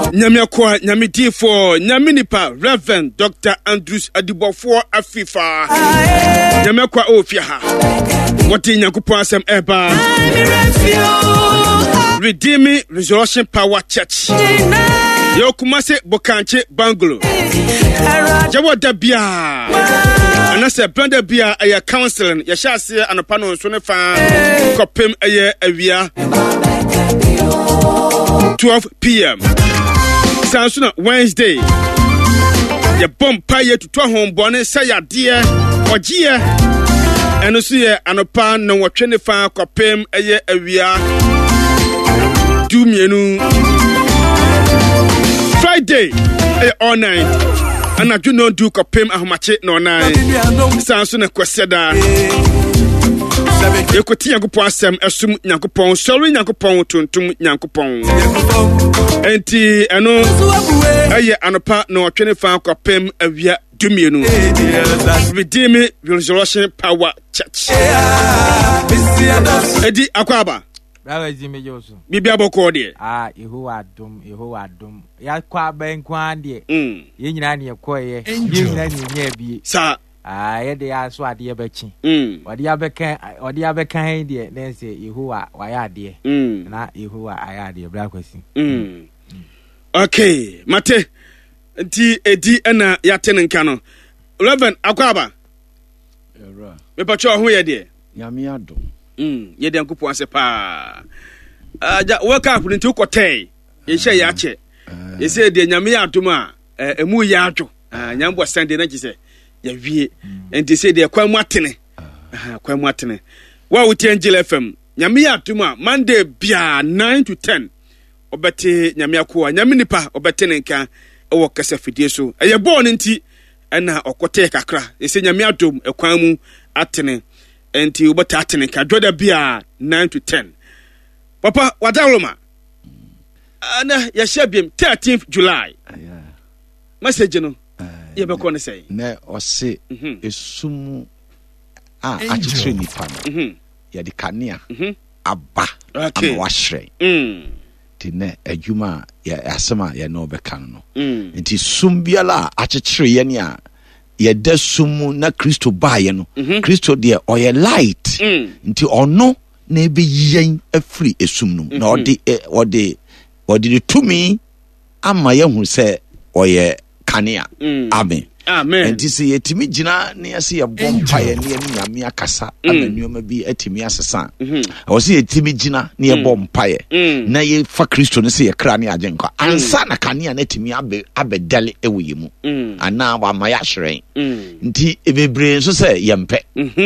Nyamiakwa Nyamidifo Nyaminipa Reverend Dr. Andrews Adibofo Afifa Nyamiakwa Ofiaha Wati Nyankopon asem eba Redeeming Resurrection Power Church Yokumase Bokanche Banglo Jawa Dabia Anase Branda Bia aya counseling Yashase anopano sonefa Kopem aya awia 12 p.m. Sansuna Wednesday ya bompa ye tuto hombone saya die ogie eno so ye anopa no wotwe ne fa kopem eye awia dumienu Friday all night anadwo no du kopem ahomache no nine sansuna kwaseda Yekoti Nyankopon asem esum Nyankopon sorry Nyankopon tuntum Nyankopon enti eno aye anopa no otwene fa kwapem awia dumienu Redeeming Resurrection Power Church edi akwaba brawa jime joso bibia boko de Yehowa dum ya kwa ben kwan de ye nyina ne yekoye ye nyina ne nya bi sa yede aso ade bechi odi abekan de na se Yehowa wayade na Yehowa ayade bra kwasi okay mate nti edi na yatene nka no Reverend akwaba era me pacho ho ye de nyame adom ye de Nyankopon ase pa ja wake up nti ukotei ye hye ya che ye se de nyame adom a emu ya adwo nyambo sande na gise ya wie enti se de kwa mu atene wa wuti Angel FM nyame adom a Monday bia 9 to 10 obete nyame akoa nyame nipa obete nenka ewo kasa fidie so eye born nti na okote kakra ese nyame adom ekwan mu atene enti obeta atene ka joda bia 9 to 10 papa wadaloma ana ya shabiem 13th July message no ye be ko ne say na ose esumu achitre nipa no ya de kanea aba ama wahre tine adwuma ya asema ya no beka no nti sumbiala achitre ye ne a ye da sumu na Kristo ba ye no Kristo de oye light nti ono na ebe yen afri esum no na odi tumi ama ye hu se oye kanea amen nti se yetimi gina ne ase ye bompa ye ne nyame akasa amanuoma bi atimi asesa o se yetimi gina ne ye bompa ye na ye fa Kristo ne se ye kra ne agenka ansa na kanea na atimi abedale ewoye mu ana wa maya hweren nti ebebre so se yempe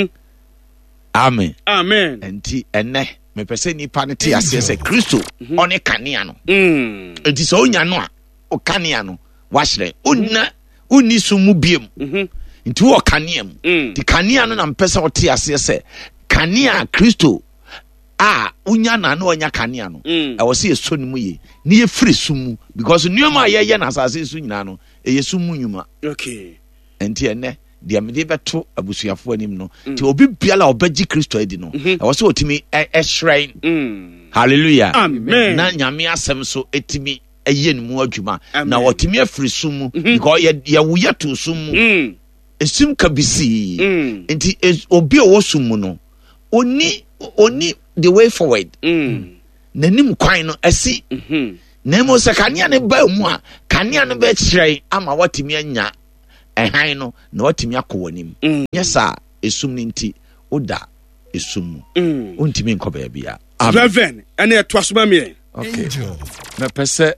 amen nti enne me pese ni pa ne ti ase se Kristo one kanea no nti so onya no a o kanea no wahre onni sumu biem nti wo kanea mu ti kanea no na mpesa ote ase se kanea Kristo unya na onya kanea no e wo se yeso ni mu ye ni ye free sumu because nuoma ye na asase su nyina no e yesu mu nyuma okay enti ene dia me de beto abusuafo anim no ti obi biala obaji Kristo edi no e wo se otimi shrine hallelujah amen na nyame asem so etimi eye nmu adwuma na otimi afiri sumu because ye wuya to sumu esim kabisi enti obi o sumu no oni the way forward nanim kwan no asi na mo se kanea ne ba mu a kanea no be kyerɛ ama watimi anya ehan no na watimi akowanim yesa esum ni nti oda esum ontimi nkoba bia Reverend ene etwasoma me okay na pese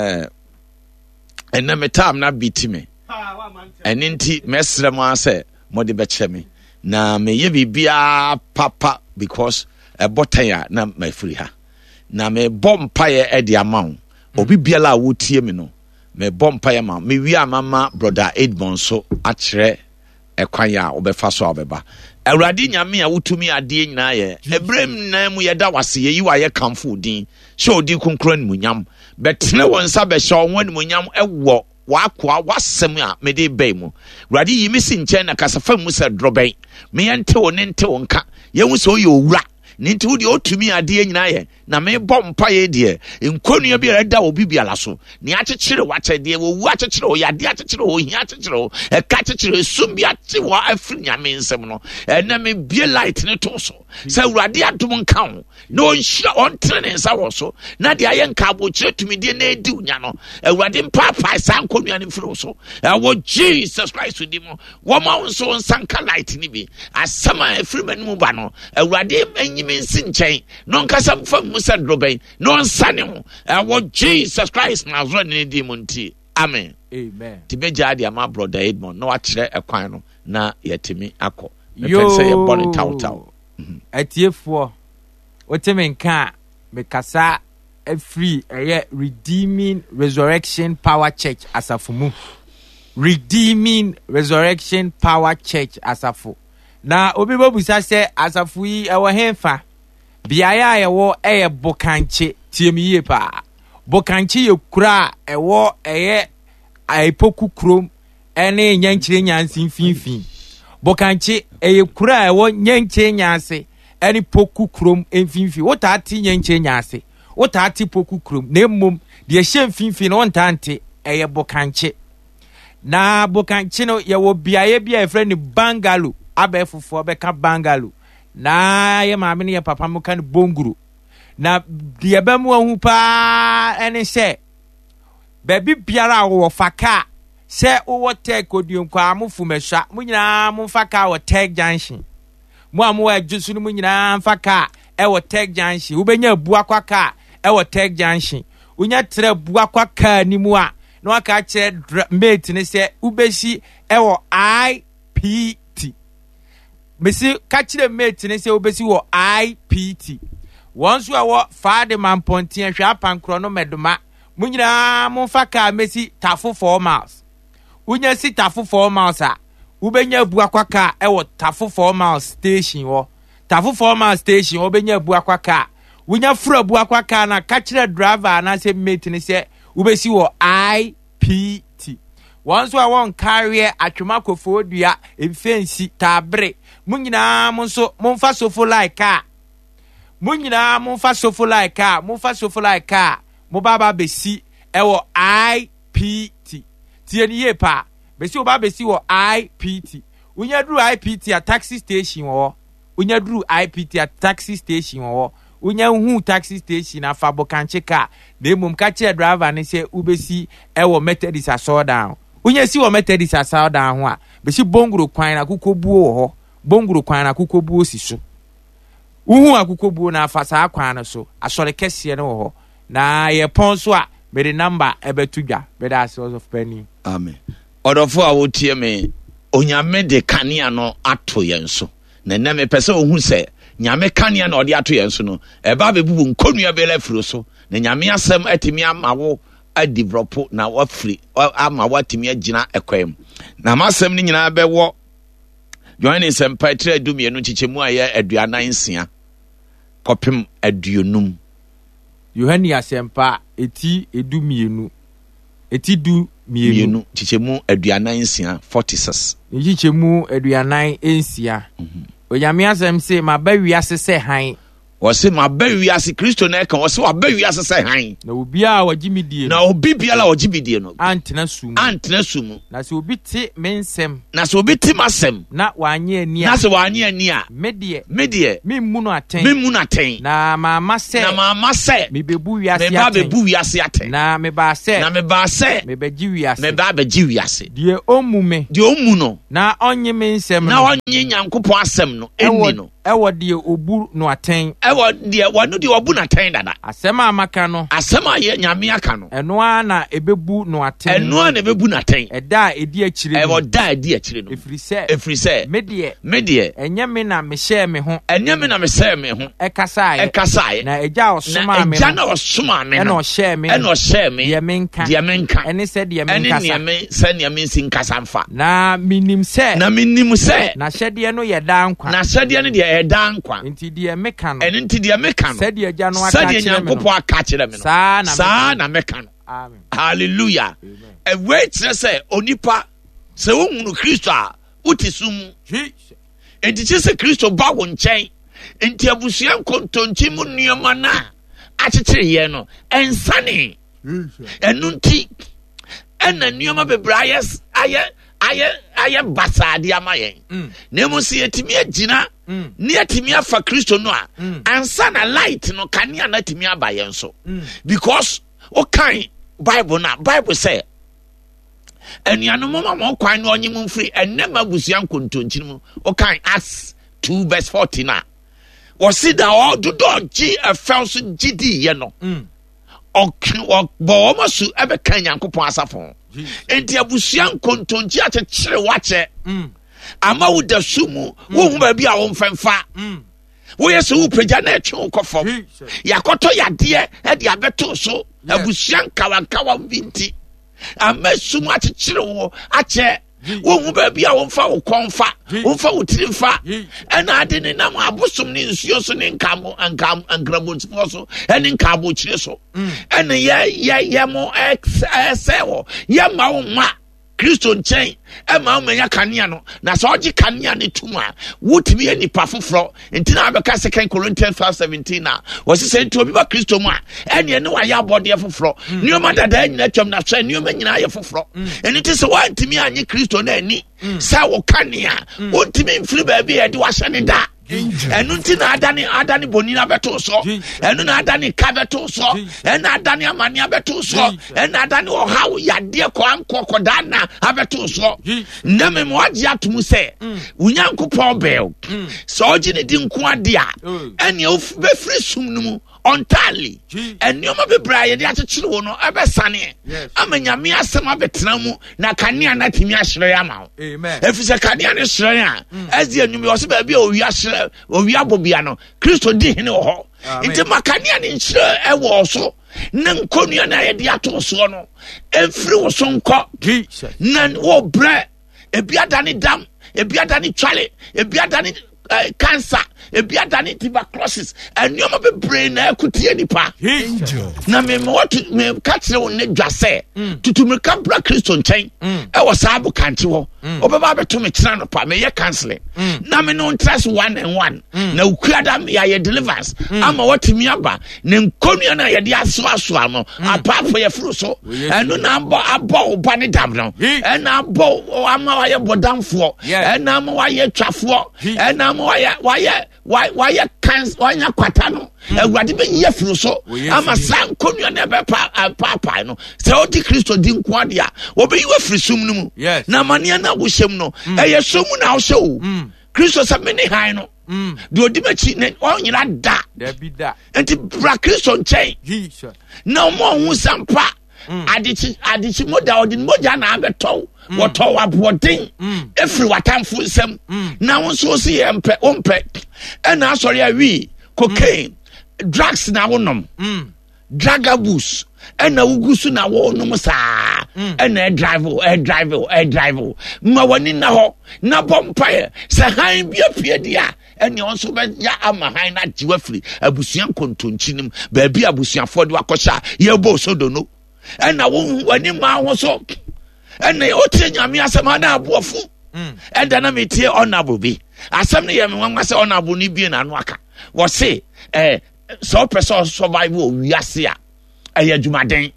ena metam na bitime ene nti mesrɛ mo ase mode bekyɛ me na meye bibia papa because botaya na mafiri ha na me bompaye edi amaw obi biala wotie me no me bompaye ma me wi amama brother Edmond so akyerɛ ekwan ya obefa so obeba awurade nyame a wotumi ade nyina ye ebrem na mu yeda wase yi wa ye kamfo din hye odi konkran munyam betene wonsa be hye won munyam ewo wakoa wasem a me de bai mu awurade yi mi si nkyɛn na kasafa mu se droben me yente wo ne nte wo nka ye hu so ye owura ninti wo de otumi ade nyina ye na me bɔ mpa ye de nkonua bi reda obi biala so ne akyekyere wakyede wo wu akyekyere o yade akyekyere o hia akyekyere o eka akyekyere sum bi ate wo afiri nyame nsem no na me bie light ne to so sɛ Awurade adom nka wo na onhyira ontre ne nsa wo so na de aye nka abokyere tumi de na edi unya no Awurade mpapa sa nkonua ne mfiri so wo Jesus Christ di mo wo ma wo so nsanka light ni bi asama afiri manimu ba no Awurade enyime nsi nkyɛn no nkasa mfa mu sɛ droben no nsane ho wo Jesus Christ na zo ne di mo nti amen tibeja de ama brother Edmond no akyerɛ ekwan no na yɛtimi akɔ mepɛ sɛ yɛbɔ ne tawtaw atiefo oteme nka mekasa free Redeeming Resurrection Power Church asafumu Redeeming Resurrection Power Church asafu na obi bobusa se asafu yi ewo hemfa biaya ewo bokanche tiemiye pa bokanche yekura ewo aipoku krom ene nyankyire nyansin finfin bokanche yekura ewo nyankyire nyanse ene poku krom enfinfin wota ati nyankyire nyanse wota ati poku krom na mmom de hye finfin no ntante bokanche na bokanche no yewo biaye bia efre ni bangalo abefufo beka bangalo na ye maame ne ye papa mo kan bonguru na de ba mu ahu pa ene se baby biara wo faka se wo tek odion kwa amufu mesha mu nyina mu faka wo tek junction mu amu ajusu mu nyina faka wo tek junction wo benya bua kwaka wo tek junction unya tre bua kwaka ni mu a na waka che mate ne se ubesi wo IPT mesi ka kire mate ne se ubesi wo IPT wonso a wo faade man pontin hwa pankro no medoma munyina mumfaka mesi tafo 4 miles unya si tafo 4 miles a ubenya bua kwaka wo tafo 4 miles station wo tafo 4 miles station ubenya bua kwaka unya fura bua kwaka na ka kire driver na se mate ne se ubesi wo IPT wonso a won carrier atwema kofo dua emfensi tabre munyina monso mumfa sofo like a munyina mumfa sofo like a mumfa sofo like a mo baba besi ewo IPT tieni ye pa besi oba besi wo IPT unya duru IPT a taxi station wo unya duru IPT a taxi station wo unya hu taxi station afa bokanche ka na emum ka che driver ne se ubesi ewo Methodist aso down unya si wo Methodist aso down ho a besi bonguro kwan na kukobuo ho bonguro kwan na kukobuo si so uhu akukobuo na afa sa kwan na so asore kese ne ho na ye ponso a me the number ebetudwa be that source of penny amen odofo a wotie me onyame de kanea no ato yenso na na me pese ohun se nyame kanea na ode ato yenso no eba bebubu nkonua be la firo so na nyame asem atimi amawo a develop na wafri ama watimi agina ekwem na masem ni nyina be wo join sempa tre dumienu chichemu aye aduanan sia kopem aduonum Yohani asempa eti edumienu eti du mienu chichemu aduanan sia 46 chichemu aduanan ensia onyame asem se mabawiase se han wose mabawiase Kristo na eka wose wabawiase se han na obi a wagimidie na obi biala wagimidie no antena sumu na se obi ti mensem na se obi ti masem na wanye ani na se wanye ani a medie memmu no aten na mama se mebebu wiase aten na meba se mebeji wiase die omu no na onye mensem na onye nyankopon asem no eni no ewo die obu no aten ewo die wanu die obu na ten dada asema amaka no asema ye nyame aka no eno a na ebebu no aten eno a na ebebu na ten eda edi akire ewo da edi akire no efri se medie enye me na me share me ho ekasaye na eja osoma me na osoma me eno share me die menka ene se die me nkasamfa na minim se na hyede no ye da nkwa na hyede no de dankwa nti de meka no enti de meka no said agya no aka kire me saa na meka no amen hallelujah e wait say onipa se wohunu Kristo a utisum enti se Kristo ba wo nkyɛn enti abusua kontonchi mu nneɛma na akyekyere yɛ no ensane enu nti ɛna nneɛma bebree ayɛ basaade ama yɛn na mu si yɛtumi agyina ne yɛtumi afa Kristo no a ansa na light no kanea na tumi aba yɛn so because okay Bible say anuanom mama kwan no onye mu free enema busua nkontonchi mu okay Acts 2 verse 14 wɔsi da ɔdodo gye afɛw so gidi yɛ no bɔ wɔn so ɛbɛka Nyankopɔn asafo enti abusua nkontonchi akyekyere wakyɛ ama wo da su mu wo hu ba bi a wo mfɛmfa wo yɛ so wo pagya na ɛtwe wo kɔfɔm yakɔtɔ yadeɛ ɛde abɛto so abusua nkawankawa binti ama su mu akyekyere wo akyɛ wo hu ba bi a wo mfa wo kɔnfa wo mfa wo tirimfa ɛna ade ne nam abosom ne nsuo so ne nkramo so ɛne nkabo kyire so ɛna yɛ mo ɛsɛ wo yɛ ma wo ma Kristo nkyɛn ɛma wo manya kanea no na sɛ ɔgye kanea ne tum a wotumi yɛ nipa foforɔ nti na abɛka 2 Corinthians 5:17 na wɔsi sɛ nti obi ba Kristo mu a ɛneɛ ne wayɛ abɔdeɛ foforɔ nneɛma dadaa nyina twam na sɛ nneɛma nyinaa yɛ foforɔ ɛno nti sɛ woantumi anye Kristo no ani sɛ wo kanea wontumi mfiri baabi a yɛde wahyɛ ne da ɛno nti na adane bonina bɛto so ɛno na adane ka bɛto so ɛna adane amane bɛto so ɛna adane ɔhaw yadeɛ kɔda na abɛto so na me mo agye atom sɛ Onyankopɔn bɛw sɛ ɔgye ne di nko ade a ɛne bɛfiri sum no mu ontali ɛnneɛma bebree yɛde akyekyere wo no ɛbɛsane ama Nyame asɛm abɛtena mu na kanea na timi ahyerɛ ama wo ɛfiri sɛ kanea ne hyerɛ a ɛzi anwum yɛ ɔsɛ baabi a owia bobia no Kristo di hene wɔ hɔ nti makanea ne nhyerɛ ɛwɔ so na nkonnua na yɛde ato so no ɛmfiri wo so nkɔ na wo brɛ ebiada ne dam ebiada ne twale ebiada ne cancer ebiada ne tuberculosis ennioma bebree na akutie nipa na me katire wo ne dwase tutumi ka bra Kristo nkyɛn ɛwɔ saabu kanti hɔ obeba beto me kyerɛ no pa me yɛ counseling na me no interest 1-on-1 na ukuada ya ye deliverance ama watimi aba ne nkonnua na ye de asoasoa no apafo ye furu so ɛno na abɔ oba ne dam no ɛna abɔ ama wa ye bodamfo ɛna ama wa ye twafo ɛna ama wa ye cancer wanya kwata no awurade be ye furu so ama san nkonnua na be pa no sɛ odi Kristo di nko ade a obeyi wa firi sum no mu na mania na wo hyem no ɛyɛ sum na wo hyɛ Kristo sɛ me ne han no de odi machi ne onyira da enti bra Kristo nkyɛn na mo hu sampa adichi moda odi moja na abetɔ wɔtɔ waboden efiri watamfo nsɛm na wo so si yɛmpɛ ompɛ ɛna asɔre awi cocaine drugs na wonom drug abuse ɛna wugusu na wonom saa ɛna drive ma wani na hɔ na bompae sɛ han bia pie dia ɛne onso bɛ ya ama han na jiwa firi abusua kontonchinim baabi abusuafo de wakɔhyɛ yɛbɔ sodo no ɛna wani ma ho so ɛna otie Nyame asɛm na aboɔfo ɛda na metie ɔnabo bi asɛm ne yɛ me wanwa sɛ ɔnabo ne bie na no aka wɔ se sɛ ɔpɛ sɛ survive wɔ wiase a ɛyɛ dwumaden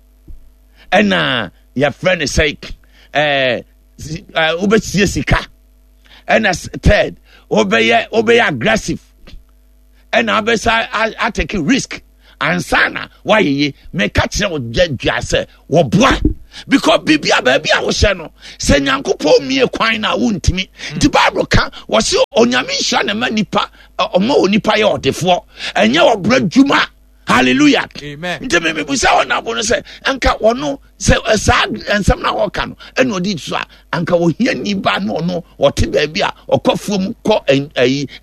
ɛna yɛfrɛ ne sɛ wobɛsie sika ɛna third wobɛyɛ aggressive ɛna wobɛsa atake risk ansana wayeye meka kyerɛ wo dwadwa sɛ wɔboa because bibia baabi a wohyɛ no sɛ Nyankopɔn mie kwan na wontimi nti Bible ka wɔse onyame nhyira ne ma nipa ɔma onipa yɛ ɔdefoɔ ɛnyɛ wɔbra dwuma hallelujah amen nti me busa wona bo no sɛ anka wɔno sɛ saa nsɛm na wɔka no ɛna odi so a anka wɔhia niba no no ɔte baabi a ɔkɔfuom kɔ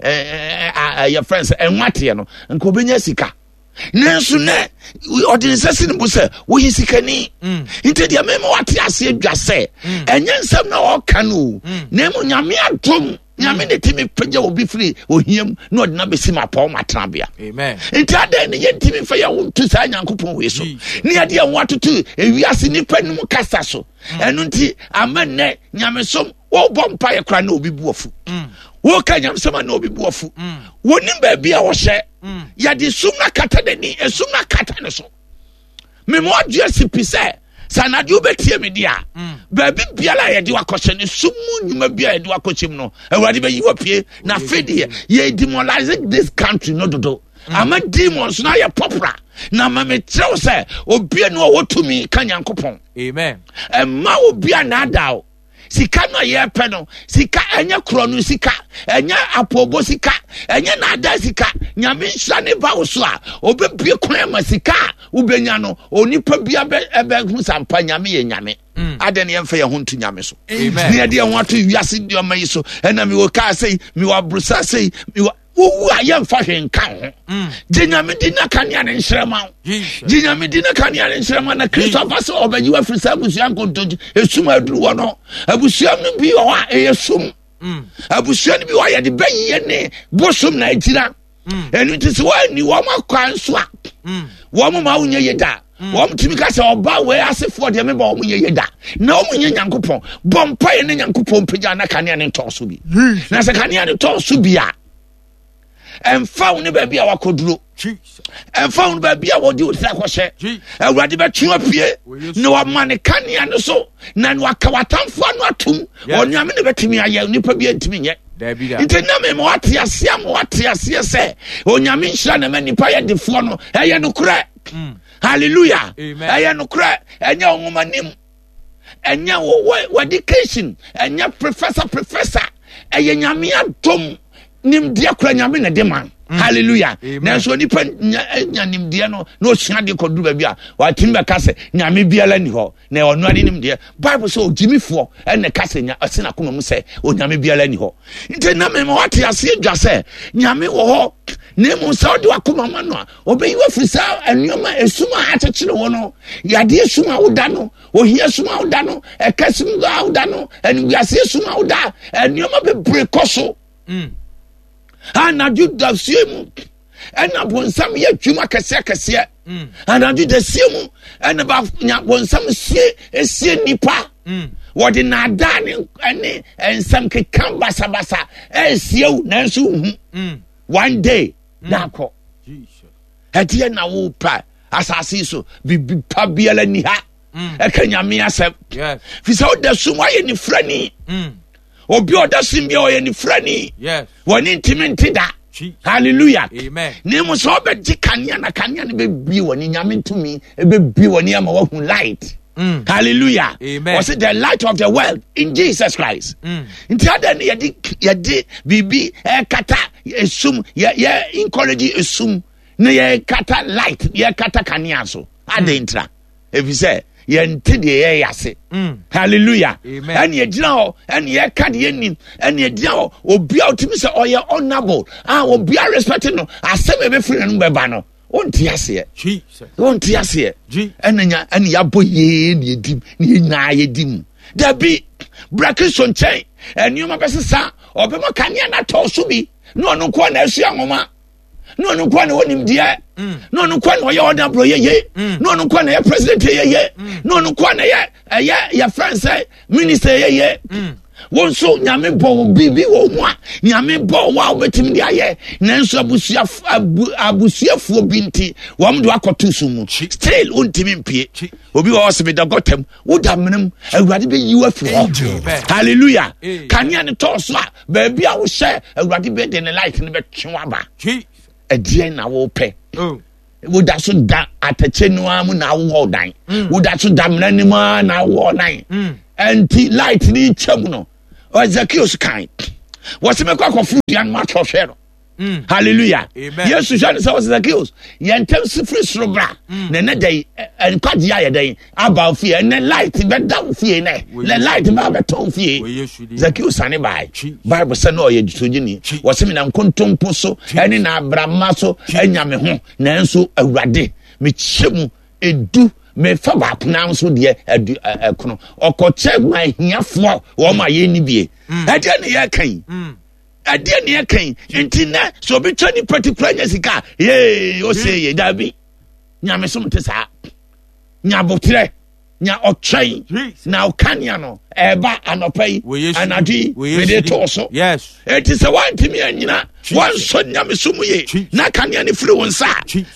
yɛ friends ɛnwateɛ no anka obenya sika nanso ne ɔde nsɛsi ne bo sɛ wohi sikani nti deɛ mema wate ase adwa sɛ ɛnyɛ nsɛm na ɔka no na mu Nyame adom Nyame ne timi pagya obi firi ohiam na ɔde na bɛsi mapɔw matenabea amen nti adɛn ne yɛntimi fa yɛ wo to saa Nyankopɔn wei so ne yɛde yɛ wo atoto ewiase nipa no mu kasa so ɛno nti amannɛ Nyamesom wɔbɔ mpa yɛ kora na obi buafu wo ka nyamsama na obi buofu wonim ba bia wo hye ya de sum na kata dani esum na kata ne so me mo adua sipi se sanade obetie me dia ba bia la ye de wakɔhye ne sum nyuma bia ye de wakɔhyem no awurade ba yi wapie na fedi ye demoralize this country no dodo ama demons na ye popular na ma me trew se obi no wotumi ka nyankopɔn amen ma obi na dawo sika no ye pe no sika enya kro no sika enya apobo sika enya na ada sika nyame hya ne ba wo so a obebie kwan ma sika ubenya no onipa bia ebe hu sampa nyame ye nyame ade ne yemfa ye ho ntu nyame so ne de ho ato wiase de o mai so ena mi wo ka sei mi wa brusa sei mi wa wo a yemfa hwenka ho jinyame di na kania ne nhrema jinyame di na kania ne nhrema na Christopher so obanyi wa frisa abusuan kontoji esum aduru wo no abusuan no bi o a esum abusuan bi wa ye de bayi ne bosum na ajira enu ti se wa ni wo makwan so a wo mo ma unye yeda wo mo timi ka se oba we asefo de me ba wo mo ye yeda na wo mo nye nyankopon bompa ye ne nyankopon pagya na kania ne ntoso bi na se kania ne ntoso bi a emfa ne ba bia wakoduro emfa ne ba bia wodi otira kwhye awurade betwe apie ne wa mane kania ne so na waka watamfo anu atum onyame ne betimi aye nipa bia ntimi nye nti na me wate ase se onyame nhira na manipa ye defo no eye no kra hallelujah eye no kra enya onwomanim enya wo education enya professor eye nyame adom nim dia kura nyame na de man hallelujah na so nipa nya nim dia no na ohia de kodu ba bia wa tim be kase nyame biala ni ho na ono ade nim dia bible so jimifo ene kase nya asina koma mu se o nyame biala ni ho nti na me wate ase adwa se nyame wo ho na mu sa de akoma ma no a obeyi wa frisa anuoma esuma achechire wo no yade esuma woda no ohia esuma woda no ekasum ga woda no enu yase esuma woda anuoma be brekoso anadu da siemu ena bonsam ye dwuma kese anadu da siemu ena ba bonsam sie nipa wodi na da ne ensam ke kambasa sieu na so hu one day nako Jesus etie na wo pa asase so bibi pa biala ni ha ekanyame asem yes fisa oda sumwa ye ni frani obi oda simbia oye ni frani yes woni intimate da hallelujah amen nemu so obedi kania na kania ne bebi woni nyame ntumi bebi woni ama wa hu light hallelujah amen was it the light of the world in Jesus Christ nti adan yedi bibi kata esum ye encourage esum ne ye kata light ye kata kania so adentra efise yente de ye yase hallelujah and ye gina ho and ye ka de nim and ye gina ho obi a otimi se oye honorable obi a respect no asem e be free no be ba no onti ase Jesus onti ase enanya and ya boye ne edim ne nya ye dim da bi brakeson chen enuma besesa obemo kania na to so bi no no ko na asu anwoma no no kwa na wonim die no no kwa na oya oda bro ye no no kwa na ye president ye no no kwa na ye France minister ye won so nyame bo bibi wo ho a nyame bo wa obetim dia ye nanso abusuafo binti wo mdo akoto sumu still untimi mpie obi wo se me da gotem wo da menem awurade be yiwa fi ho hallelujah kania ne to so a ba bia wo hye awurade be de ne light ne be twenwa ba edie na wo pe wo da so da atache no amu na wo dan wo da so da mna ni ma na wo nan anti light ni cham no Zacchaeus kind was me kwa fruit yan ma chofero hallelujah yes Jean so Zacchaeus yentem free srobra na dey enkwade ya dey aba fie na light be down fie na le light ma be ton fie Zacchaeus ani bai Bible say no ye jitogini was me na nkontompo so ene na abrama so anya me ho na enso awurade me kyemu edu me fa ba pna so de ekono okoche man hiafo wo ma ye ni bie ade ne ye kan ade ne ye kan entina so be tani particular nyasika ye o say ye dabi nyame so mte sa nyabotre nya ɔtwɛn na ɔkanea no ɛba anɔpa yi anadwo mede too so ɛti sɛ woantimi anyina wansɔ nyamesom ye na kanea no firi wo nsa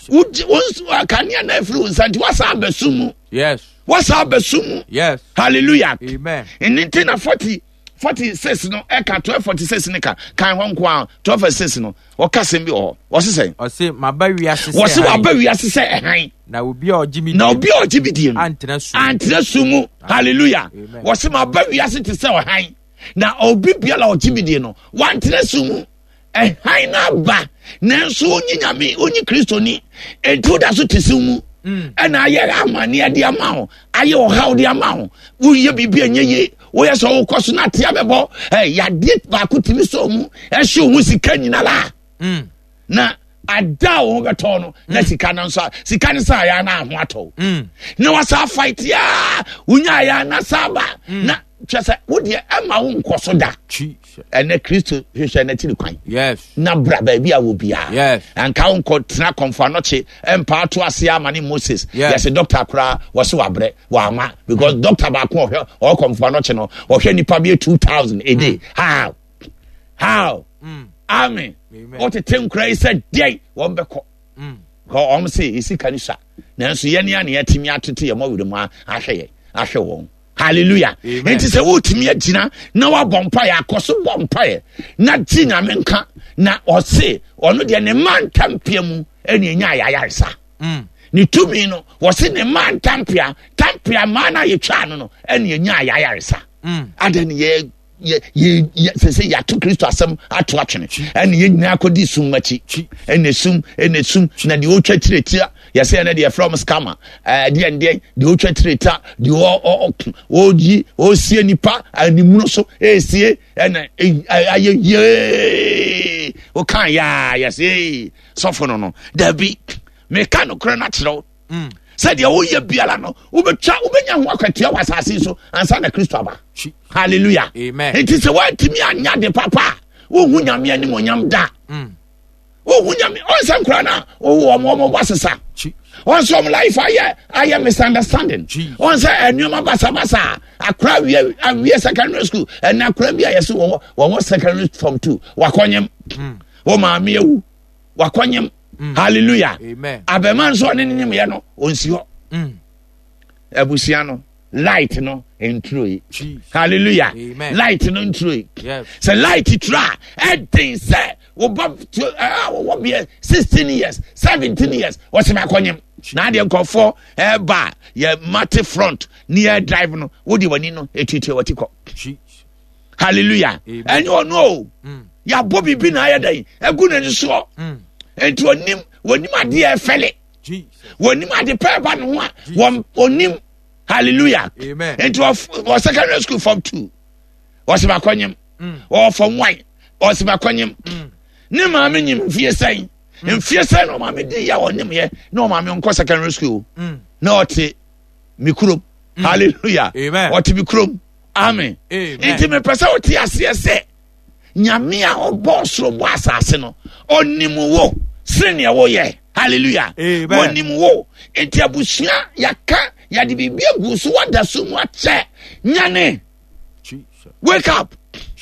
kanea na afiri wo nsa nti wasa abɛsom mu wasa abɛsom mu hallelujah ɛno nti na 46 no ɛka 1246 ne kan hɔ nko a 1246 no ɔka sɛm bi wɔ hɔ ɔse sɛ maba wiase sɛ ɛhan na obi a ɔgye me die no antena su mu hallelujah wɔse maba wiase te sɛ ɔhan na obi biara ɔgye me die no wantena su mu ɛhan na aba nanso onyi nyame onyi kristoni ɛnti da so te su mu ɛna ayɛ amane de ama ho ayɛ ɔhaw de ama ho woyɛ biribi anyɛ ye woyɛ sɛ wokɔ so no atea bɛbɔ yadeɛ baako tumi sɛ mu ɛhye wo sika nyina la na ada wo bɛtɔ no na sika no nso sika no sɛ ayɛ na aho atɔ na wasa fight ya wonya ayɛ na saba na kyɛ sɛ wodeɛ ɛma wo nkɔ so da ɛnɛ kristo hwehwɛ na tiri kwan na bra baabi a wo bia anka wo nkɔ tena kɔmfa nɔkye ɛmpa ato ase ama ne Moses yɛsɛ doctor koraa wɔse wabrɛ wama because doctor baako ɔhwɛ ɔkɔmfa nɔkye no ɔhwɛ nipa bi 2000 a day how amen ɔtete nkora yi sɛ deɛ wɔn bɛkɔ ɔm sɛ ɛsi ka ne sa nanso yɛne a ne yɛtumi atete yɛ mɔwerɛ mu ahwɛ wɔn hallelujah enti sɛ wotumi agyina na wabɔ mpaeɛ akɔ so bɔ mpaeɛ na gye nyame nka na ɔse ɔno deɛ ne ma ntampea mu ɛne ɛnya ayayaresa ne tumi no wɔse ne ma tampea maa no yɛtwaa no no ɛne ɛnya ayayaresa ada ne sɛ yɛato kristo asɛm ato atwene ɛne yɛnyina akɔdi sum makyi ɛne sum na deɛ ɔtwa tirɛtia yɛsɛ ɛne deɛ ɛfrɛ m scammer deɛ deɛ ɔtwa tirɛta deɛ ɔsie nipa animuno so ɛsie ɛna ayɛ yee woka yɛsɛ sɔfo no dabi meka no korɛ no akyerɛ wo sɛdeɛ woyɛ biara no wobɛnya ho akwatua wɔ asase so ansa na kristo aba hallelujah enti sɛ woantumi anya de papa wohu nyame anim onyam da wohu nyame ɔnsɛ nkora no a ɔmɔ bɔ sesa ɔnsɛ ɔm life ayɛ misunderstanding ɔnsɛ nneɔma basabasa akora awie secondary school ɛna akora bi a yɛsɛ wɔwɔ secondary form 2 wakɔnyem wo maame awu wakɔnyem hallelujah abema nso ɔne ne nyemyɛ no ɔnsi hɔ abusua no light no nturo hallelujah light no nturo sɛ light turo a ɛden sɛ wɔba bie 16 years 17 years wɔsɛ makɔnyem na adeɛ nkɔfoɔ ɛba yɛ mate front ne yɛ drive no wode w'ani no ɛtuatua wɔti kɔ hallelujah ɛnyɛ ɔno o yɛabɔ biribi na ayɛ dɛn ɛgu n'ani soɔ enti onim adeɛ ɛfɛle onim ade pɛ ba no ho a onim hallelujah enti wɔ secondary school form 2 wɔsɛ makɔnyem wɔwɔ form 1 wɔsɛ makɔnyem ne maame nyim mfie sɛn na ɔmaame de yɛ ɔnyemyɛ na ɔmaame nkɔ secondary school na ɔte mikurom hallelujah ɔte mikurom amen enti mepɛ sɛ wote aseɛ sɛ nyame a ɔbɔ soro bɔ asase no ɔnim wo sɛnea woyɛ hallelujah ɔnim wo enti abusua yɛde biribi agu so wada so mu akyɛ nyane wake up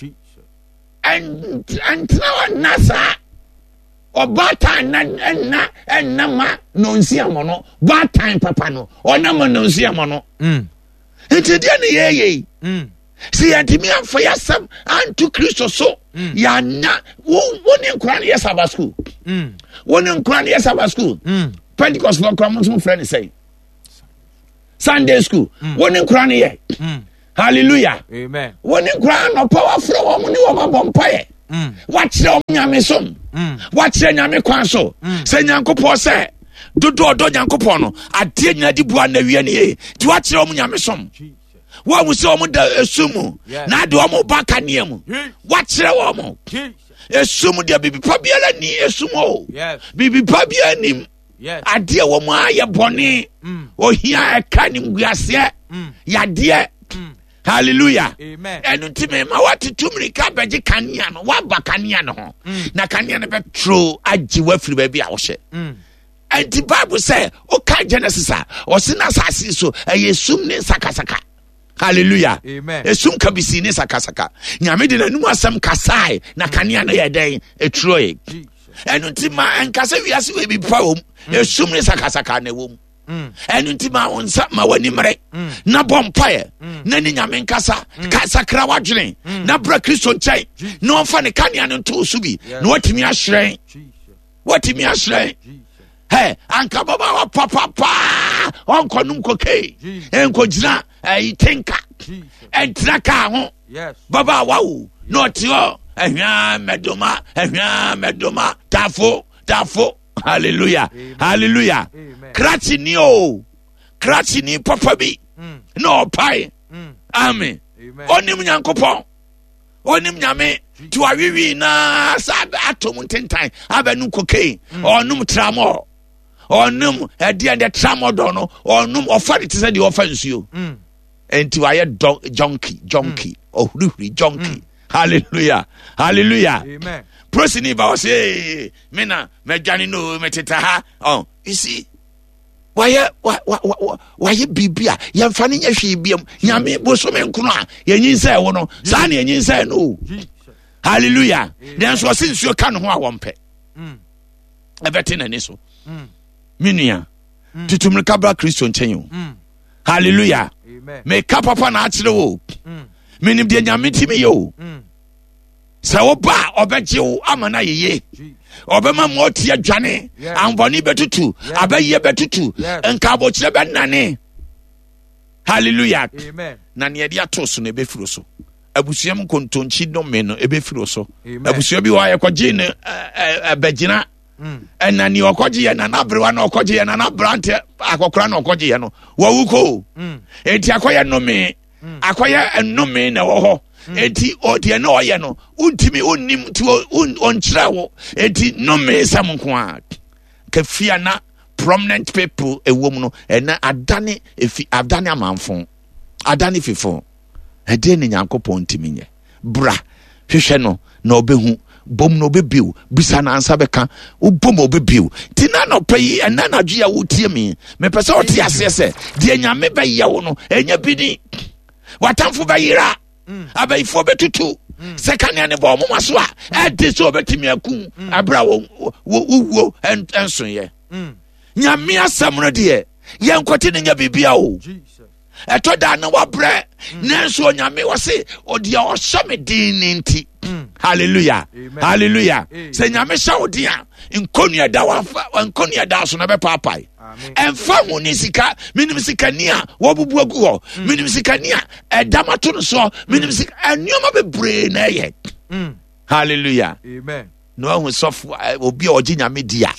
and na saa ɔbaatan na ma nonsiamɔ no baatan papa no ɔnama nonsiamɔ no enti deɛ ne yɛyɛ sɛ yɛntimi amfa yɛasɛm anto kristo so yɛana wo ne nkora no yɛ saba school wo ne nkora no yɛ saba school Pentecost no nkora mo nso frɛ ne sɛ Sunday school wo ne nkora no yɛ hallelujah wo ne nkora no powerful wo mo ne wo mabɔ mpaeɛ wakyerɛ wo nyame som wakyerɛ nyame kwan so sɛ nyankopɔn sɛ dodo ɔdɔ nyankopɔn no adeɛ nyina de bua na wie ne ye nti wakyerɛ wo nyame som wo mu sɛ wo da esu mu na de wo ba kanea mu wakyerɛ wo esu mu de bibi pa biara ni esu mu bibi pa biara nim adeɛ wo mu ayɛ bɔne ohia ɛka nim guaseɛ yadeɛ hallelujah ɛno nti me ma wate tumri ka bɛgye kanea no waba kanea no ho na kanea no bɛtro agye wafiri baabi a wohyɛ anti Bible say okay Genesis or sin asasi so sum ne sakasaka. Hallelujah. Amen. Esum kabisi ne sakasaka. Nyame de nanum asam kasai na kanea na yeden etroe. Enu ntima enkase wiase we bi pawom. Esum ne sakasaka na wom. Enu ntima onsa ma wani mre. Na bompae. Na ni nyame nkasa kasakra wadwene. Na bra Kristo nchai. Na onfa ne kanea no to so bi. Na watimi ahyen. Watimi ahyen. Hey, anka baba wa papa onko num koke. Enko jina tinka. Entraka ho. Yes. Baba wow. Not yo. Ehwa medoma. Tafo. Hallelujah. Amen. Hallelujah. Amen. Kratini papa bi. No pai. Amen. Onim nyankopon. Onim nyame. Tu awiwi na sabe atom tentan abenu koke. Onum tramo. Onum edi and the tramadol no onum offer it said the offense you enti waye junkie ohuri junkie. Hallelujah. Amen. Prosini ba say mena medwane no meteta ha you see waye bibia yemfa ne nya hwe biam nyame bosome nkono a yenyinsa e wo no sa na yenyinsa no. Hallelujah. Then so sinsuo ka no ho a wompe ebete na ni so Minia, tutumri kabra Kristo nchenyo. Hallelujah. Amen. Me kapapa na achire wo. Minim de nyame timi yo. Sa oba obeje wo amana yeye. Obema mo tie dwane, anboni betutu, abaye betutu, enka abochire benane. Hallelujah. Amen. Na ne de atoso na ebefiro so. Abusuam kontonchi no me no ebefiro so. Abusua bi wa yekoje ne abagina ena ni okoje ye na nabrewa na okoje ye na nabrante akokora na okoje ye no wawuko enti akoye no me akoye enome na wo ho enti odie na oye no untimi onnim ti onkyrawo enti no me samko a kafia na prominent people ewom no ena adane amanfo adane fifo ede ne nyankopon ntimi nye bra hwehwe no na obehu bom no bebiu bisa na ansa beka ubom obebiu tina no pay ena na dua wotie me pese otie ase se de nyame be ye wo no enya bidi watamfo bayira abaifo betutu sekane ne bo mo so a edi so betimi akun abra wo enso ye nyame asam no de ye nkote ne nya bibia o etoda na wabre nanso nyame wose odi a osome din nti. Hallelujah. Amen. Hallelujah. Se nyame shawdia nkonua da wafa nkonua da so na be papai emfa mu ni sika minim sika nia wo bubu agu ho minim sika nia edamato no so minim sika anuoma bebre na ye. Hallelujah. Amen. No hu sofu obi a oji nyame dia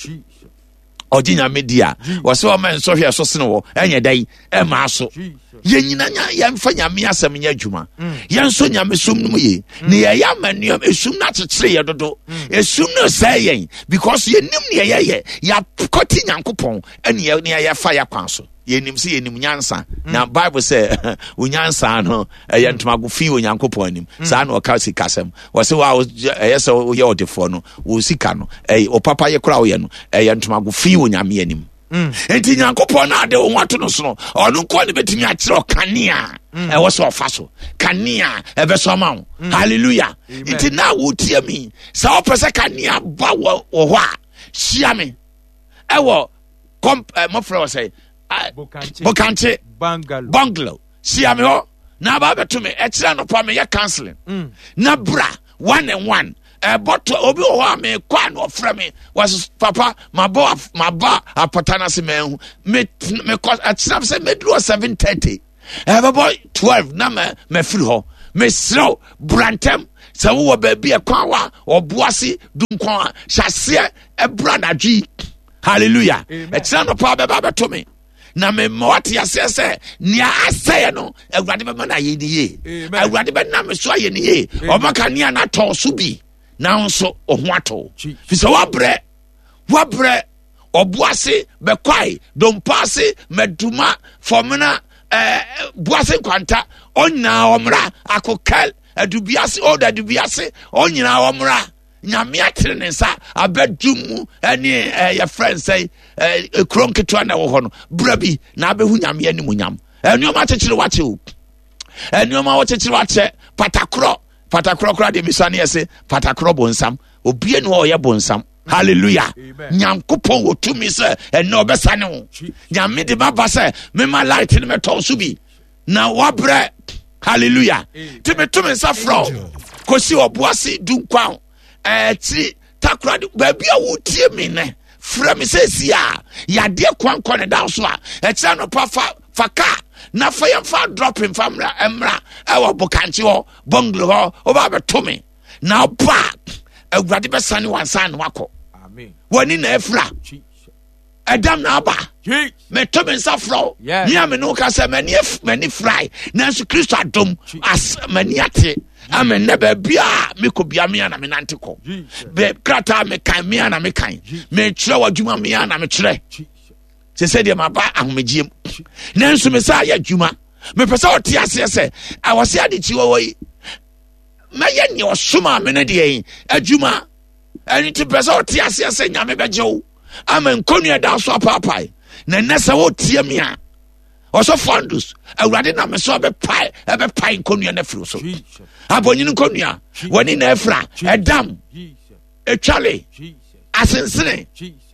ojinya media wase o man so hwe so sene wo enye dai e ma so yenyina nya yemfa nyame asem nya adwuma yenso nyame som no ye ne ye ya manuam esum na kyekere ye dodo esum no say yen because yenim ne ye ya koti nyankopon ene ye ya fa ya kwan so yenim se yenim nyansa na Bible say unyansa no ye ntomago fi onyankopon anim sa na o ka sikasem wase wa yesa o ye odefo no wo sika no o papa ye kura wo ye no ye ntomago fi onyame anim enti nyankopon na de wo ato no so no ono ko ne betimi a kire kanea e wo so fa so kanea e be so ma wo. Hallelujah. Enti na wo tie mi sa o pese kanea ba wo ho a hia me e wo mo fro say Bokanche bungalow see me ho na ba beto me e kire no pa me ye counseling na bra 1-on-1 but obi ho me kwa no frɛ me was papa my ba apatana se me cause at some say me do 7:30 boy 12 na me free ho me slow brantem sa wo baby e kwa wa oboase dunkwa hyase e brother G. Hallelujah. E kire no pa be ba beto me na me moti asese nia aseye no awurade be na ye ni ye awurade be na me so ye ni ye o maka nia na to so bi na nso ohun ato fi so wabre obuase be kwai don passe meduma formuna buase kwanta onna omra akokal adubiase oda adubiase onyina omra nyame atere ne nsa abɛdum mu ɛne your friends say kron ketwa na wo ho no bra bi na abɛhu nyame ani munyam ɛnoma kyekere wache o ɛnoma wo kyekere wache patakro kra de misane yɛse patakro bonsam obie no ɔyɛ bonsam hallelujah nyankopɔn wotumi sɛ ɛnɛ ɔbɛsane wo nyame de baba sɛ mema light ne metɔ so bi na wabrɛ hallelujah ti metumi nsa frɔ kosi obuase dunkwa ti takra baabi a wotie me ne frɛ me sɛ si a yade kwankɔ ne daw so a ɛkyerɛ no pa fa ka na fa yɛmfa dropping famra emra ɛwɔ bokanchi hɔ bonglo hɔ oba bɛto me na ba awurade bɛsane wansan no akɔ amen wani na efra Adam na aba me to me nsa frɔ nia me no ka sɛ mani fry nanso Kristo adom as mani ate amen na ba bia me ko bia me na me nante kɔ be krata me kan me na me kan me kyerɛ wadwuma me na me kyerɛ se sɛ deɛ maba ahomegiem nanso me sa ya dwuma me pɛ sɛ ɔte ase sɛ awɔse ade kyi wɔ yi mɛyɛ ne ɔsoma me ne deɛ adwuma ɛni te pɛ sɛ ɔte ase sɛ nyame bɛgyew amen konua da so apapai na nessa wo tie me a ɔso fondus awurade na me so ɛbɛpai konua na firi so abonyin konua wani na efra ɛdam etwale asensene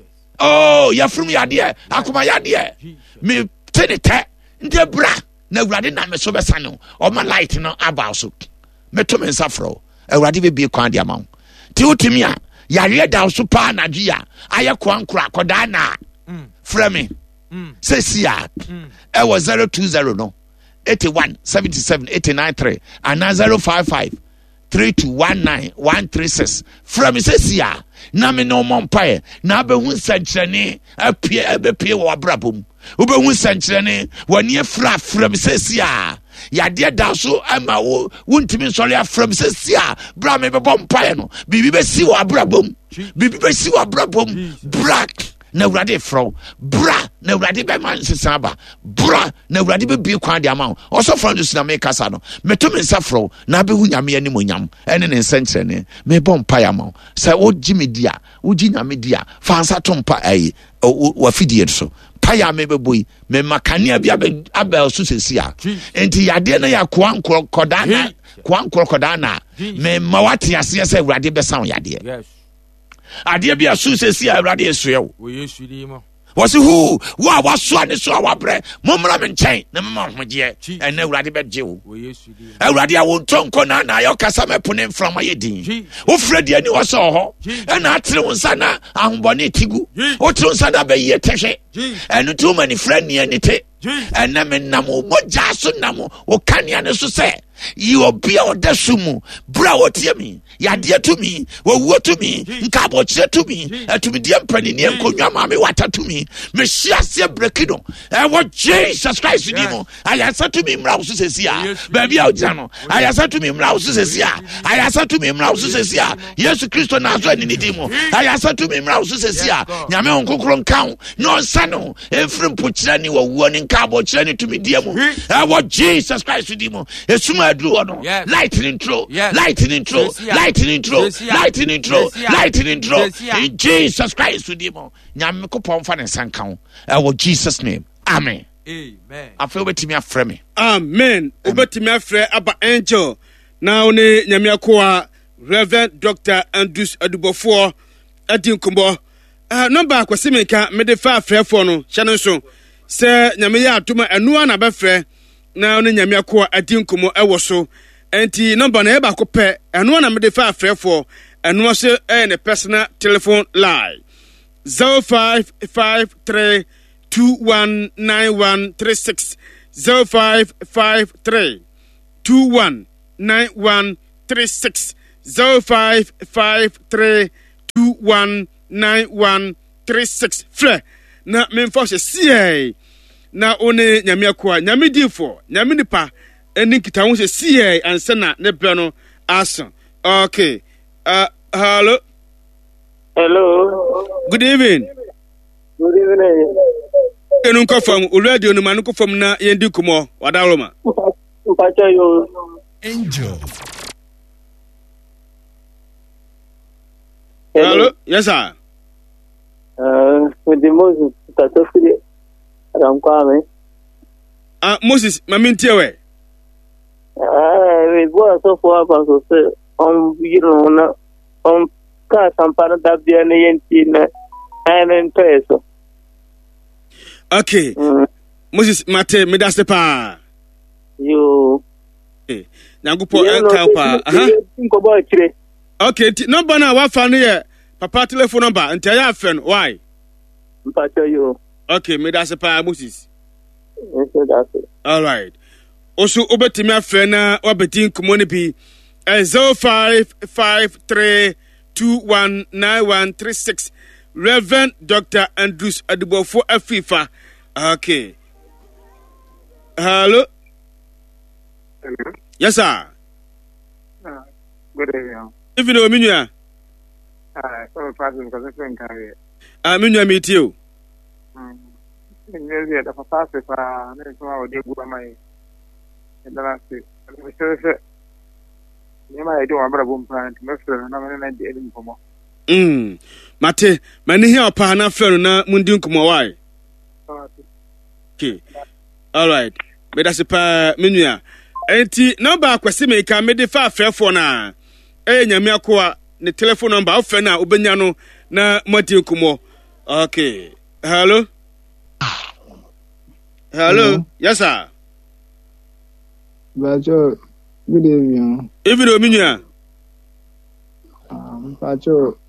oh yafrum yade akoma yade me tenete nde bra na awurade na me so bɛsane o ma light no aba so meto me nsafro awurade be bi kwan de amaw ti wotimi a yare da so pa na dua aye kwankura koda na frɛ me sesia e was 020 no 81 77 893 and 055 3219 136 frɛ me sesia na me no mompae na abehu sankyerene apie wo abrabom obehu sankyerene wani afra frɛ me sesia yade da so ama wo wuntimi nsɔre afram sesia bra me bɛbɔ mpae no bibi bɛsi wo abrabom bra na awurade frɔ bra na awurade bɛma nsesa ba bra na awurade bɛbie kwan de ama wo ɔsɔfo no sina me kasa no meto me nsa frɔ na abɛhu nyame ani monyam ɛne ne nsɛnkyerɛne mebɔ mpae ama wo sɛ wogye me dia wogye nyame dia fa nsa to mpa ayi wafidie so paya me beboyi me makania bi abel so sesia enti yade na ya kwankro kodana me mawati ase ase awurade besan yade ade bi asu sesia awurade esuye wo yesudi mo wasi hu wa waso ane so awabre momra me nkyɛn na mama hoje ene awurade bɛgye wo awurade a wo ntonko na ayo kasa mepone mfram ayedin wo fredi ani wo so ho ɛna atere wo nsa na ahombɔne tigu wo tere nsa na bɛyɛ tɛhwɛ ɛno to mani frani ani te ɛna me nam mogya so nam wo kanea ne so sɛ yi obi a oda sumu bra wotiemi yade to me wo to me nka bo kire to me atumi die mpani ne enkonwa ma me wata to me me hia se brekido wo Jesus Christ ni mo ayasa to me mra wo sesia ba bia o jano ayasa to me mra wo sesia ayasa to me mra wo sesia Jesus Christ na so ani di mo ayasa to me mra wo sesia nyame onkokoro nkan no sano efrim pochira ni wo ni nka bo kire ni to me die mo wo Jesus Christ di mo esuma lightning throw in Jesus Christ with him nyame ko pon fa ne sankan Jesus name amen afɛ obetimi afrɛ me amen obetimi afrɛ aba angel now ne nyame akoa Reverend Dr. Andrews Adubofo adin kombo number akwase meka me de fa afrɛ fo no hye no so sɛ nyame ya atoma enu ana bɛfrɛ na ne nyame akoa adin komo ɛwɔ so enti number na eba ko pɛ eno na me de fa afrɛfo eno so ne personal telephone line 0553219136 0553219136 0553219136 fle na me mfa se sie na one nyame akoa nyame difo nyame nipa eni kita ho se sie ansana ne bɛ no aso okay hello good evening enu nkofam radio no man nkofam na yendi kumo wadaloma mpacha yo angel Hello. Yes, sir. With the Moses, Tatofide, Adam Kwame. Moses, Mamintiawe. We go so far as to say, you know, cast and part that the NNT and in peso. Okay. Moses, Mate, Medastepa. You. Nangupo Enkampa. Think about it. Okay, number now, what funny here? Papa telephone number, and tell your friend why. You. Okay, Medastepa, Moses. That's it. All right. Also, over to my friend, Obetin Community, 0553219136. Reverend Dr. Andrews Adibofo Afifa. Okay. Hello. Hello. Yes, sir. Good evening. If you know me, So person because I think I mean, I meet you. Maybe the past if I did go my last day. You might do a brother plan to make sure I'm not getting for more. Mate, many here pa na friend na mundin kuma why? Okay. All right. Me da se pa menua. Enti number kwese me ka me de fa afrefo na. Nyame akoa ne telephone number ofre na obenya no na mundin kuma. Okay. Hello. Hello. Yes sir. Bacho, good evening. Even though menua. Bacho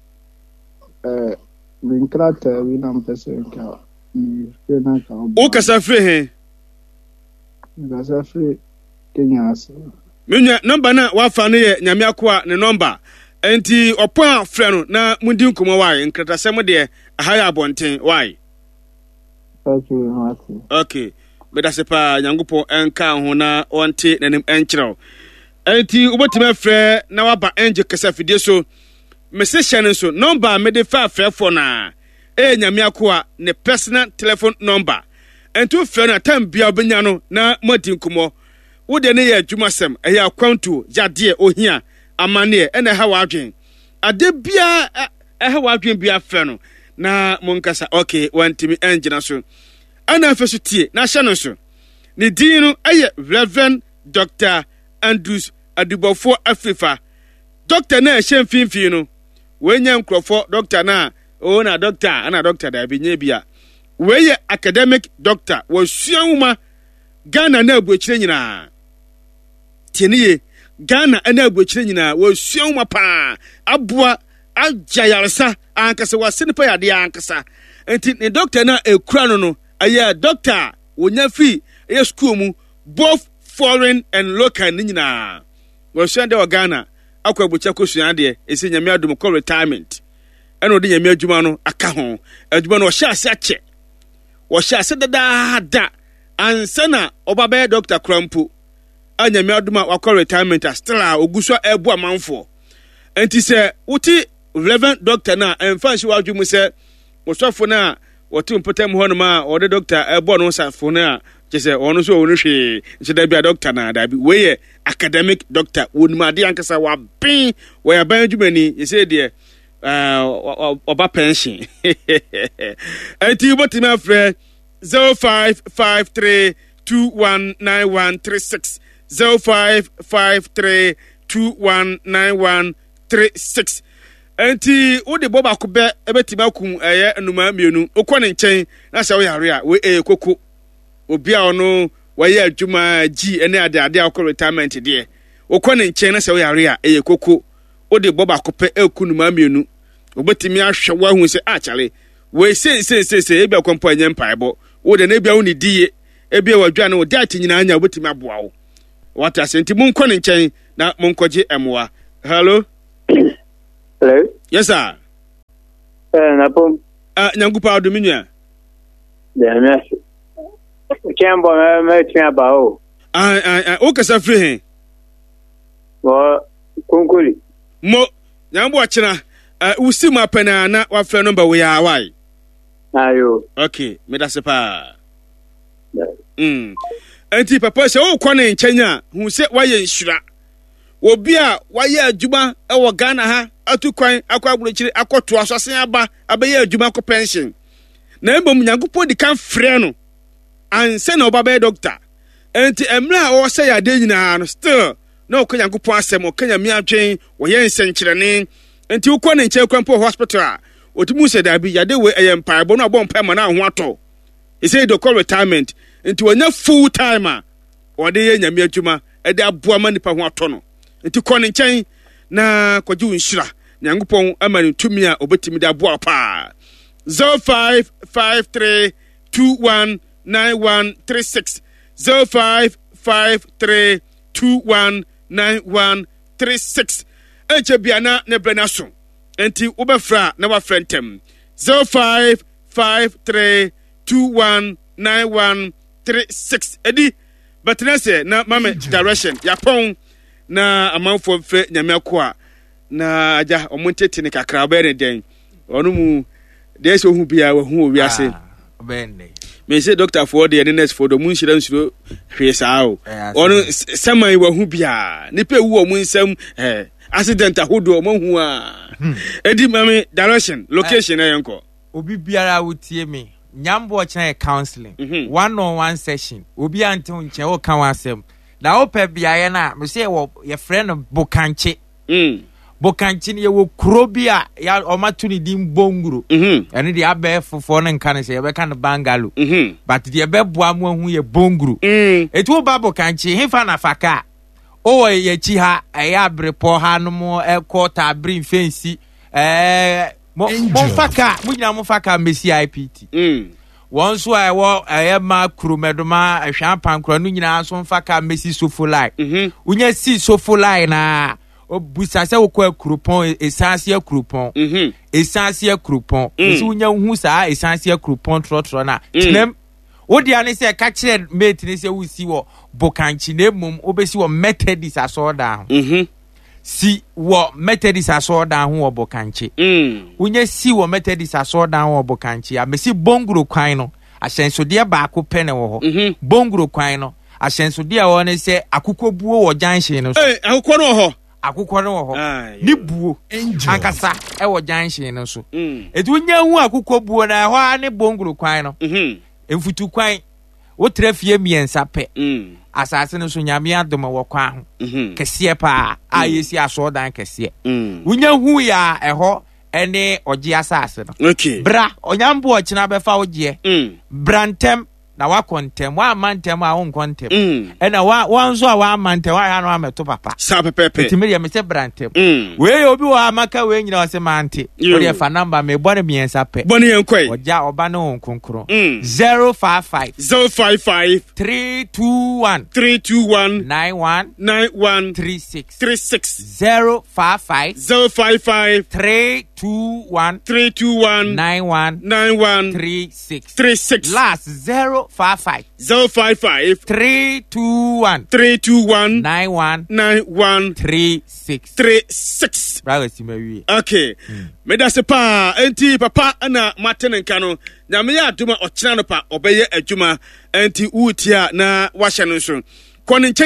Vinkrata we nam person ka na ka O kasa free he kasa free Kenya ase menua number na wa fa no ye nyame akoa ne number enti opon afre no na mundi nkomo why nkratasem de ahaya abonten why okay beda sepa nyangopo enka ho na onte nanim enkyerɛw enti ubotime afre na waba enje kasa fidie so message so number me de fa afrefo na nyame akoa ne personal telephone number ento frɛ na time bia obenya no na modi nkomo wo de ne ye adwumasem ɛyɛ akwantu yade ohia amane ene ha wadwen ade bia ha wadwen bia frɛ no na monkasa okay wantimi engina so ana afeso tie na hye no so ne din no ɛyɛ Reverend Dr. Andrews Adibofo Afifa doctor na ɛhyɛ mfimfini no wenya nkrofo doctor na na doctor ana doctor da bi nye bia weye academic doctor wo suanwuma Ghana na abuachire nyina tieniye Ghana na abuachire nyina wo suanwuma pa aboa ajayaresa ankasa wasenipa yade ankasa enti ne doctor na ekura no aya doctor wonya fi e school mu both foreign and local nyina wo suande wa Ghana akwa abucha kosuan de esi nyame adum ko retirement eno de nyame adwuma no aka ho adwuma no wo hya ase ache wo hya ase dada ansana obabe Dr. Krampo anyame adum akwa retirement still oguso ebu amanfo enti se wuti Reverend Doctor na emfansi wadwum se osofo na wotu mpotem ho no ma ode doctor ebo no safo na kese ono so onu hwe nse da bia doctor na da bi we academic doctor wonuma de ankasa wa bin we ya ban adwumani yese de oba pension enti botimi afre 0553219136 0553219136 enti wo de boba ko be ebetimi akum eye enuma mienu okọ ne nchen na sha wo yare a we koko obi a ono waye adwuma gi ene ade akọ retirement de okọ ne nchen na sha wo yare a koko wo de boba ko pe ekunuma mienu obetimi ahwe wo hu se chale we se ebi akompo anye mpaebo wo de na bia wo ni die ebi wadwa na wo de atinyina anya obetimi aboa wo wata senti munkọ ne nchen na munkọje emwa. Hello. Hello. Yes sir. Napom. Nyangupa aduminya. Yes. Chambo me tia ba o. O kasa free he. Wo kunkuri. Mo nyambo achina usi mapena na wa free number we ya why. Ayo. Okay, me da sepa. Enti papa se o kwane nkyenya hu se waye nhyira. Obi a waye adwuma e wo Ghana ha atu kwan akwa aburochire akoto asosen aba abeye adwuma ko pension na embom Nyankopɔn di kan frɛ no anse na obabe doctor enti emra o se ya de nyina no still na okanya Nyankopɔn asɛm okanya mi adwen wo ye nsenkyerene enti ukɔ ne nkyɛ kwampo hospital a otimu se da bi yade we empire bo no abɔ mpa ma na ho atɔ he say the call retirement enti wonya full timer ode ye nyame adwuma ede aboa ma nipa ho atɔ no enti kɔ ne nkyɛn na kwaji unshira Nyankopɔn amani tumi a obetimi da aboa pa 0553219136 0553219136 enche biana ne brana so enti ubefra na wa frentem 0553219136 edi betnese na mame direction yapon na amanfo mfe nyame akoa na aja omontete ne kakra obere den onu mu de so hu bia wa hu owiase obenne me say doctor for the nurse for the munshira nsuro hwesa o onu samai wa hu bia ne pe wu o munsam accident ahodo o hu a edi mame direction location ayenko obi biara wotie me nyambo chana counseling one-on-one session obi ante nche o kan wasem na opa biaye na me say wo ye friend Bokanche Bokanche ne wo kuro bia ya omatu ni dim Bonguro ene de abe fofo ne nka ne say be kan Bangalo but de be boa mo hu ye Bonguro etu ba Bokanche hefa na faka o ye chi ha ya brepo ha no mo ekota brin fensi mo faka munyina mo faka mesi IPT won so ayo ma krumedoma ahwa pankro no nyina so faka mesi sofolai unya si sofolai na obusase wokọ akrupon esanse akrupon esanse akrupon so unya hu sa esanse akrupon trotro na tinem wodi ane se ka kire mate ne se wusi wo Bokanche na mum obesi wo Methodist asoda si wo Methodist asoda ho wo Bokanche unye si wo Methodist asoda ho wo Bokanche amesi Bonguro kwan no ahyensode ba ko pene wo ho Bonguro kwan no ahyensode a wo ne se akokobuo wo junction no so akokɔ no ho akokɔ no ho ni buo ankasa e wo junction no so etu unye hu akokobuo na ho ne Bonguro kwan no emfutu kwan wo trafie miensa pe asase no so nyame adoma wo kwa ho kese pa a yesi asodan kese unya hu ya eho ene oje asase no bra onyambo ochina befa oje brantem na wa kontem wa mantem a won kontem ena wa nzo a wa mantem wa ya no ameto papa sa pepepe timiri ya mese brantem we obi wa amaka we nyina wase mante o de fa number me bone miensa pe bone yenkoi oja oba no nkonkro 055 321 9136 055 321 9136 last 055 321 9136 brother Simewi okay me da se pa enti papa na matene nka no nyame ya aduma ochina no pa obeye adwuma enti utia na wahye no so